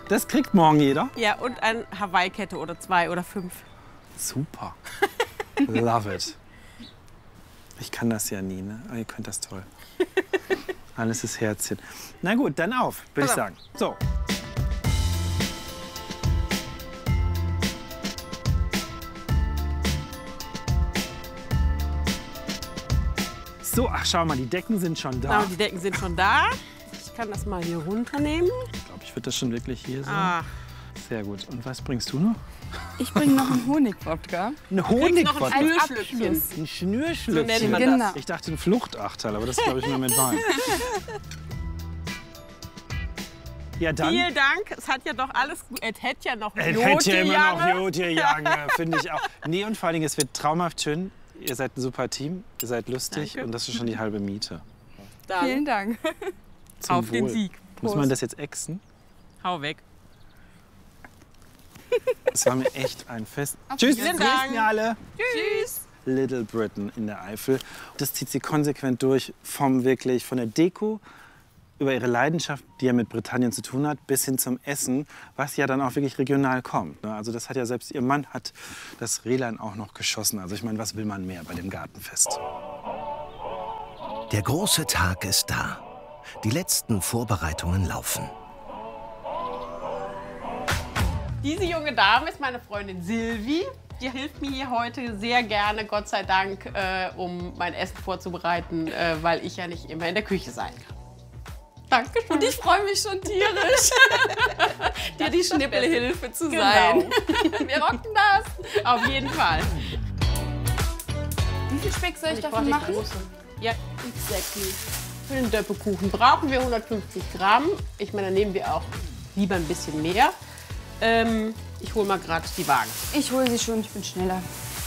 Das kriegt morgen jeder? Ja, und eine Hawaii-Kette oder 2 oder 5. Super. Love it. Ich kann das ja nie, ne? Aber ihr könnt das toll. Alles ist Herzchen. Na gut, dann auf, würde ich sagen. So. So, ach schau mal, die Decken sind schon da. Genau, die Decken sind schon da. Ich kann das mal hier runternehmen. Ich glaube, ich würde das schon wirklich hier so. Ach. Sehr gut. Und was bringst du noch? Ich bringe noch einen Honigwodka. Ein Honigwodka? Noch ein Schnürschlückchen. Ein Schnürschlückchen. So nennt man Genau. das. Ich dachte ein Fluchtachterl, aber das ist, glaube ich, nur mit Wein. Ja, dann. Vielen Dank. Es hat ja doch alles gut. Es hätte ja noch Es hätte ja immer noch Jote Jote-Jange, finde ich auch. Nee, und vor allen Dingen, es wird traumhaft schön. Ihr seid ein super Team, ihr seid lustig. Danke. Und das ist schon die halbe Miete. Vielen Dank. Zum Auf den Wohl. Sieg. Muss man das jetzt exen? Hau weg. Es war mir echt ein Fest. Tschüss, Vielen grüßen Dank. ihr alle. Tschüss. Little Britain in der Eifel. Das zieht sie konsequent durch, von der Deko über ihre Leidenschaft, die ja mit Britannien zu tun hat, bis hin zum Essen, was ja dann auch wirklich regional kommt. Ne? Also das hat ja selbst ihr Mann hat das Rehlein auch noch geschossen. Also ich meine, was will man mehr bei dem Gartenfest? Der große Tag ist da. Die letzten Vorbereitungen laufen. Diese junge Dame ist meine Freundin Silvi. Die hilft mir hier heute sehr gerne, Gott sei Dank, um mein Essen vorzubereiten, weil ich ja nicht immer in der Küche sein kann. Dankeschön. Und ich freue mich schon tierisch, dir die Schnippelhilfe zu sein. Wir rocken das. Auf jeden Fall. Wie viel Speck soll ich brauche davon die machen? große. Ja, exactly. Für den Döppekuchen brauchen wir 150 Gramm. Ich meine, dann nehmen wir auch lieber ein bisschen mehr. Ich hole mal gerade die Waage. Ich hole sie schon, ich bin schneller.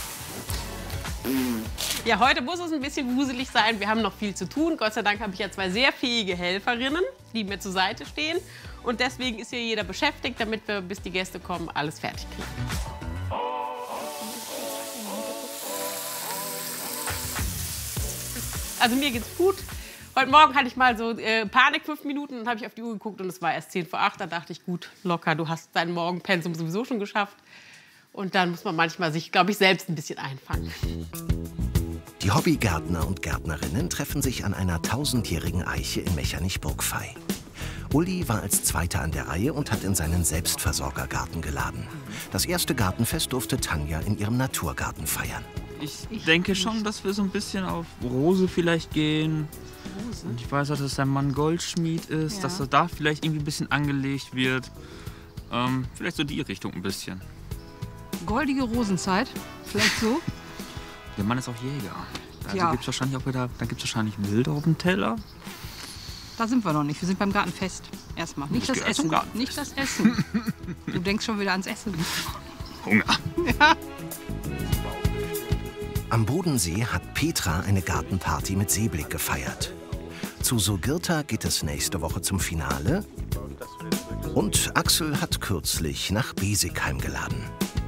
Ja, heute muss es ein bisschen wuselig sein. Wir haben noch viel zu tun. Gott sei Dank habe ich ja 2 sehr fähige Helferinnen, die mir zur Seite stehen. Und deswegen ist hier jeder beschäftigt, damit wir, bis die Gäste kommen, alles fertig kriegen. Also mir geht's gut. Heute Morgen hatte ich mal so Panik 5 Minuten, dann habe ich auf die Uhr geguckt und es war erst 7:50. Da dachte ich, gut, locker, du hast dein Morgenpensum sowieso schon geschafft. Und dann muss man manchmal sich, glaube ich, selbst ein bisschen einfangen. Die Hobbygärtner und Gärtnerinnen treffen sich an einer 1000-jährigen Eiche in Mechernich-Burgvey. Uli war als Zweiter an der Reihe und hat in seinen Selbstversorgergarten geladen. Das erste Gartenfest durfte Tanja in ihrem Naturgarten feiern. Ich denke schon, dass wir so ein bisschen auf Rose vielleicht gehen. Und ich weiß auch, dass sein Mann Goldschmied ist, Ja. dass er da vielleicht irgendwie ein bisschen angelegt wird. Vielleicht so die Richtung ein bisschen. Goldige Rosenzeit, vielleicht so. Der Mann ist auch Jäger. Also Ja. gibt's wahrscheinlich auch wieder, da gibt es wahrscheinlich Wild auf dem Teller. Da sind wir noch nicht. Wir sind beim Gartenfest. Erstmal. Nicht das gehört zum Essen. Gartenfest. Nicht das Essen. Du denkst schon wieder ans Essen. Hunger. Am Bodensee hat Petra eine Gartenparty mit Seeblick gefeiert. Zu Sogirta geht es nächste Woche zum Finale. Und Axel hat kürzlich nach Besigheim geladen.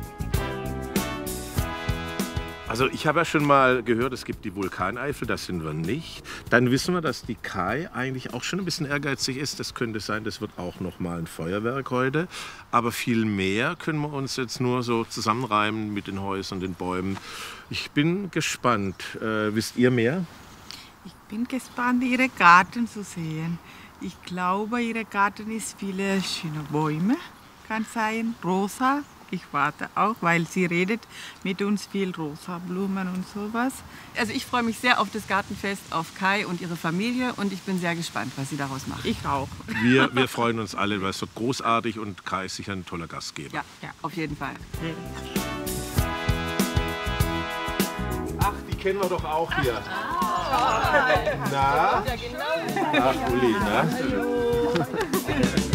Also ich habe ja schon mal gehört, es gibt die Vulkaneifel, das sind wir nicht. Dann wissen wir, dass die Kai eigentlich auch schon ein bisschen ehrgeizig ist. Das könnte sein, das wird auch noch mal ein Feuerwerk heute. Aber viel mehr können wir uns jetzt nur so zusammenreimen mit den Häusern, den Bäumen. Ich bin gespannt. Wisst ihr mehr? Ich bin gespannt, Ihren Garten zu sehen. Ich glaube, Ihr Garten ist viele schöne Bäume. Kann sein, rosa. Ich warte auch, weil sie redet mit uns viel rosa Blumen und sowas. Also ich freue mich sehr auf das Gartenfest, auf Kai und ihre Familie und ich bin sehr gespannt, was sie daraus machen. Ich auch. Wir freuen uns alle, weil es wird großartig und Kai ist sicher ein toller Gastgeber. Ja, auf jeden Fall. Ach, die kennen wir doch auch hier. Na? Ach, Uli, ne?